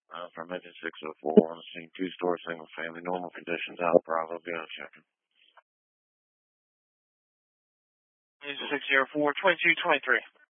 From engine 604 on the scene, two-story, single-family, normal conditions, out Bravo, go checking. 604, 2223.